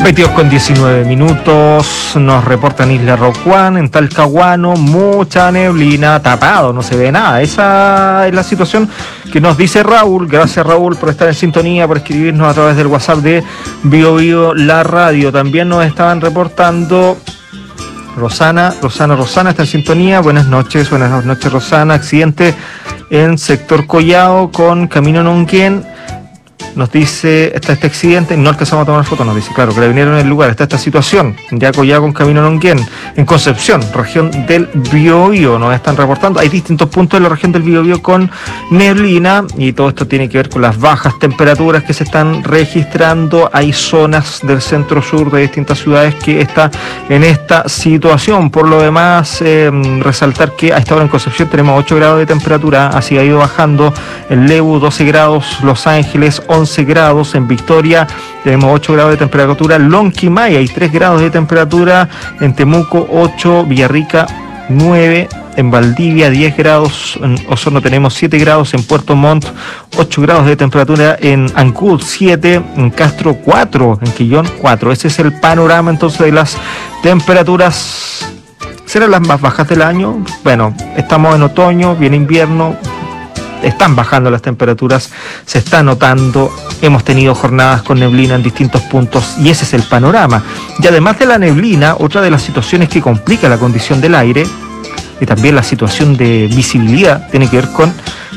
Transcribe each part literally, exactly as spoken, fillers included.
veintidós con diecinueve minutos, nos reportan Isla Rocuán, en Talcahuano, mucha neblina, tapado, no se ve nada. Esa es la situación que nos dice Raúl. Gracias, Raúl, por estar en sintonía, por escribirnos a través del WhatsApp de Bio Bio La Radio. También nos estaban reportando Rosana, Rosana, Rosana está en sintonía. Buenas noches, buenas noches, Rosana. Accidente en sector Collao con Camino Nonquén. Nos dice, está este accidente, no alcanzamos a tomar foto, nos dice, claro, que le vinieron en el lugar, está esta situación, ya Collao con Camino Nonquén, en Concepción, región del Biobío, nos están reportando, hay distintos puntos de la región del Biobío con neblina, y todo esto tiene que ver con las bajas temperaturas que se están registrando. Hay zonas del centro sur de distintas ciudades que están en esta situación. Por lo demás, eh, resaltar que a esta hora en Concepción tenemos ocho grados de temperatura, así ha ido bajando en Lebu doce grados, Los Ángeles once grados, en Victoria tenemos ocho grados de temperatura, Lonquimay hay tres grados de temperatura, en Temuco ocho, Villarrica nueve, en Valdivia diez grados, en Osorno tenemos siete grados, en Puerto Montt ocho grados de temperatura, en Ancud siete, en Castro cuatro, en Quillón cuatro. Ese es el panorama entonces de las temperaturas. ¿Serán las más bajas del año? Bueno, estamos en otoño, viene invierno, están bajando las temperaturas, se está notando, hemos tenido jornadas con neblina en distintos puntos y ese es el panorama. Y además de la neblina, otra de las situaciones que complica la condición del aire y también la situación de visibilidad tiene que ver con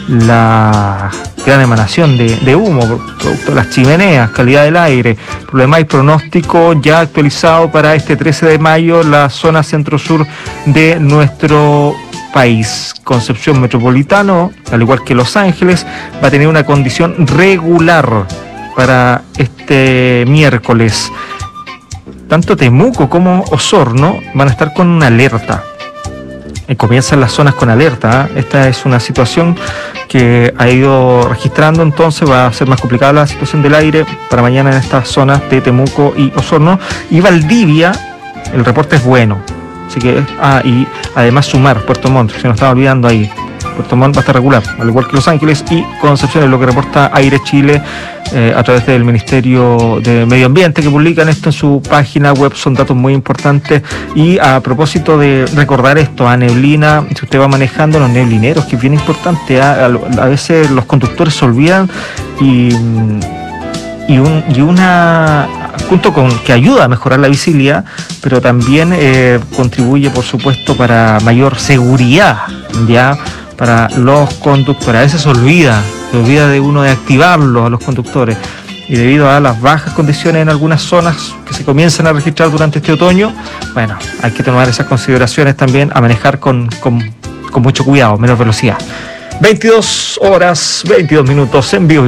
la gran emanación de, de humo, producto de las chimeneas, calidad del aire. Por lo demás, hay pronóstico ya actualizado para este trece de mayo, la zona centro-sur de nuestro país. Concepción Metropolitano, al igual que Los Ángeles, va a tener una condición regular para este miércoles. Tanto Temuco como Osorno van a estar con una alerta. Eh, comienzan las zonas con alerta, ¿eh? Esta es una situación que ha ido registrando, entonces va a ser más complicada la situación del aire para mañana en estas zonas de Temuco y Osorno. Y Valdivia, el reporte es bueno. Así que, ah, y además sumar Puerto Montt, se nos estaba olvidando ahí. Puerto Montt va a estar regular, al igual que Los Ángeles y Concepción, es lo que reporta Aire Chile eh, a través del Ministerio de Medio Ambiente, que publican esto en su página web. Son datos muy importantes. Y a propósito de recordar esto, a neblina, si usted va manejando, los neblineros, que es bien importante, a, a, a veces los conductores se olvidan y, y, un, y una... junto con que ayuda a mejorar la visibilidad, pero también eh, contribuye, por supuesto, para mayor seguridad, ya, para los conductores. A veces se olvida, se olvida de uno de activarlo a los conductores, y debido a las bajas condiciones en algunas zonas que se comienzan a registrar durante este otoño, bueno, hay que tomar esas consideraciones también, a manejar con, con, con mucho cuidado, menos velocidad. veintidós horas, veintidós minutos en vivo.